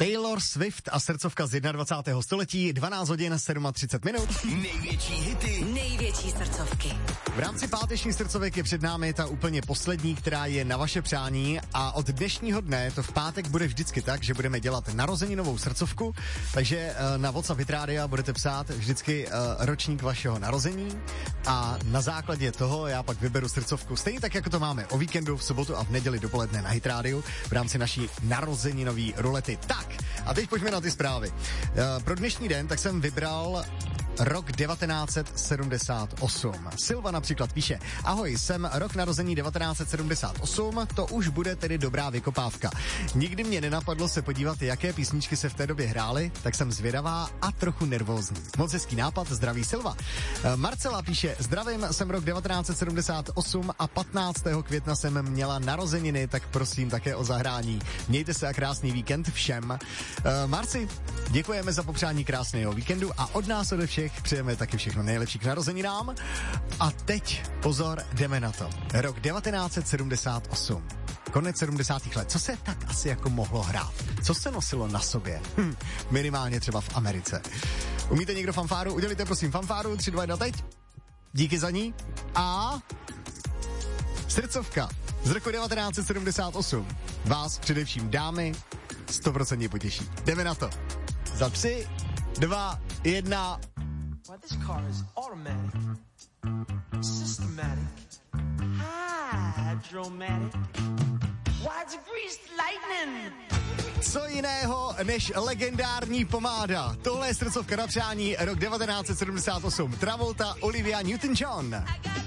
Taylor Swift a srdcovka z 21. století, 12 hodin 37 minut. Největší hity, největší srdcovky. V rámci páteční srdcovek je před námi ta úplně poslední, která je na vaše přání, a od dnešního dne to v pátek bude vždycky tak, že budeme dělat narozeninovou srdcovku, takže na WhatsApp Hit Rádia budete psát vždycky ročník vašeho narození a na základě toho já pak vyberu srdcovku. Stejně tak, jako to máme o víkendu, v sobotu a v neděli dopoledne na Hit Rádiu v rámci naší narozeninové rulety. Tak, a teď pojďme na ty zprávy. Pro dnešní den tak jsem vybral rok 1978. Silva například píše: ahoj, jsem rok narození 1978, to už bude tedy dobrá vykopávka. Nikdy mě nenapadlo se podívat, jaké písničky se v té době hrály, tak jsem zvědavá a trochu nervózní. Moc hezký nápad, zdraví Silva. Marcela píše: zdravím, jsem rok 1978 a 15. května jsem měla narozeniny, tak prosím také o zahrání. Mějte se a krásný víkend všem. Marci, děkujeme za popřání krásného víkendu a od nás ode všech přejeme taky všechno nejlepší k narozeninám. A teď, pozor, jdeme na to. Rok 1978. Konec 70. let. Co se tak asi jako mohlo hrát? Co se nosilo na sobě? Minimálně třeba v Americe. Umíte někdo fanfáru? Udělejte prosím fanfáru, 3, 2, 1, teď. Díky za ní. A srdcovka z roku 1978. Vás, především dámy, 100% potěší. Jdeme na to. Za 3, 2, 1. Well, this car is automatic, systematic, hydromatic. Why, it's a greased lightning. Co jiného než legendární pomáda. Tohle je srdcovka na přání, rok 1978. Travolta, Olivia Newton-John.